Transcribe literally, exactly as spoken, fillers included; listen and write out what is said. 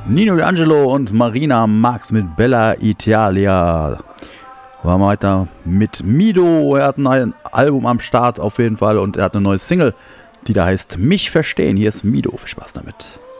Nino D'Angelo und Marina Marx mit Bella Italia. Wir haben weiter mit Mido. Er hat ein Album am Start auf jeden Fall und er hat eine neue Single, die da heißt Mich verstehen. Hier ist Mido. Viel Spaß damit.